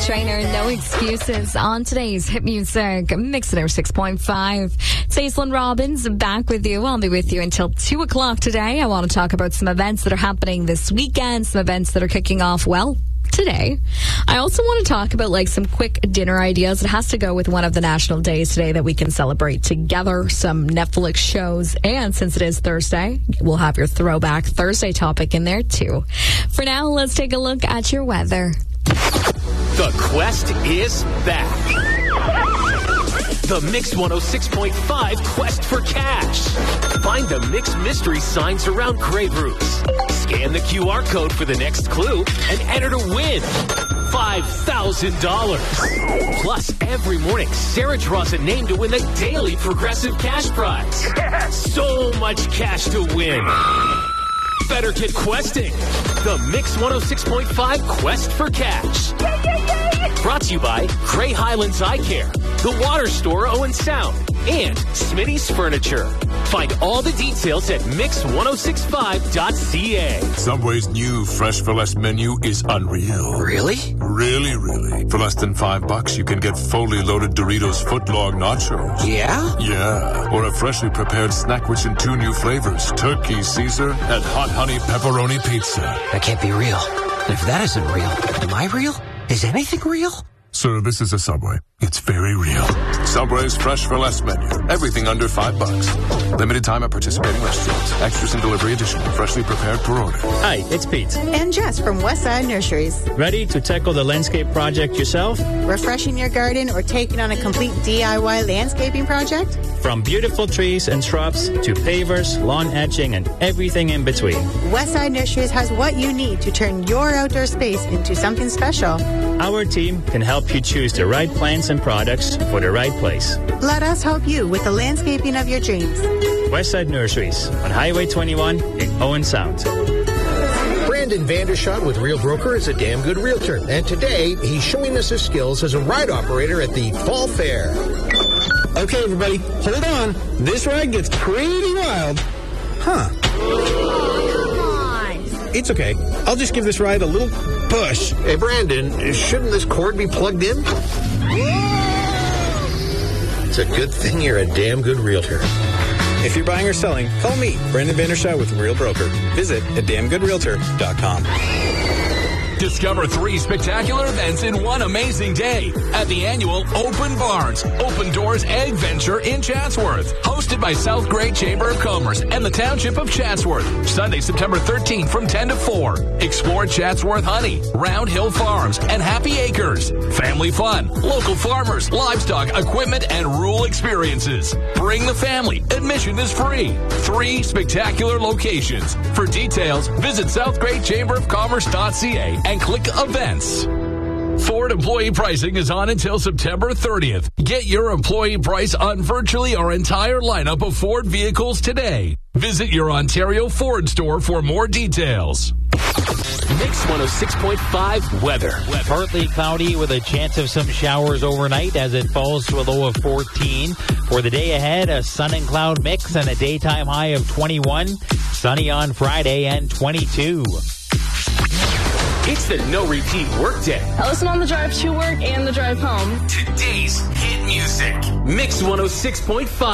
Trainer, no excuses on today's hit music. Mix it over 6.5. It's Aislinn Robbins back with you. I'll be with you until 2 o'clock today. I want to talk about some events that are happening this weekend, some events that are kicking off, well, today. I also want to talk about some quick dinner ideas. It has to go with one of the national days today that we can celebrate together, some Netflix shows, and since it is Thursday, we'll have your Throwback Thursday topic in there too. For now, let's take a look at your weather. The quest is back. The Mix 106.5 Quest for Cash. Find the Mix mystery signs around Grey Roofs. Scan the QR code for the next clue and enter to win $5,000. Plus, every morning, Sarah draws a name to win the daily Progressive Cash Prize. Yes. So much cash to win. Better get questing. The Mix 106.5 Quest for Cash. Brought to you by Grey Highlands Eye Care, The Water Store Owen Sound, and Smitty's Furniture. Find all the details at mix1065.ca. Subway's new Fresh for Less menu is unreal. Really? Really, really. For less than $5, you can get fully loaded Doritos footlong nachos. Yeah? Yeah. Or a freshly prepared snack rich in 2 new flavors, Turkey Caesar and Hot Honey Pepperoni Pizza. That can't be real. If that isn't real, am I real? Is anything real? Sir, this is a Subway. It's very real. Subway's Fresh for Less menu. Everything under $5. Limited time at participating restaurants. Extras and delivery additional. Freshly prepared per order. Hi, it's Pete. And Jess from Westside Nurseries. Ready to tackle the landscape project yourself? Refreshing your garden or taking on a complete DIY landscaping project? From beautiful trees and shrubs to pavers, lawn edging, and everything in between. Westside Nurseries has what you need to turn your outdoor space into something special. Our team can help you choose the right plants and products for the right place. Let us help you with the landscaping of your dreams. Westside Nurseries on Highway 21 in Owen Sound. Brandon Vandershot with Real Broker is a damn good realtor. And today, he's showing us his skills as a ride operator at the Fall Fair. Okay, everybody, hold on. This ride gets pretty wild. Huh. It's okay. I'll just give this ride a little push. Hey, Brandon, shouldn't this cord be plugged in? It's a good thing you're a damn good realtor. If you're buying or selling, call me, Brandon Vandershot with Real Broker. Visit at damngoodrealtor.com. Discover 3 spectacular events in one amazing day at the annual Open Barns, Open Doors Egg Venture in Chatsworth. Hosted by South Grey Chamber of Commerce and the Township of Chatsworth. Sunday, September 13th from 10 to 4. Explore Chatsworth Honey, Round Hill Farms, and Happy Acres. Family fun, local farmers, livestock, equipment, and rural experiences. Bring the family. Admission is free. 3 spectacular locations. For details, visit southgreychamberofcommerce.ca and click events. Ford employee pricing is on until September 30th. Get your employee price on virtually our entire lineup of Ford vehicles today. Visit your Ontario Ford store for more details. Mix 106.5 weather. Partly cloudy with a chance of some showers overnight as it falls to a low of 14. For the day ahead, a sun and cloud mix and a daytime high of 21. Sunny on Friday and 22. It's the no repeat workday. I listen on the drive to work and the drive home. Today's hit music. Mix 106.5.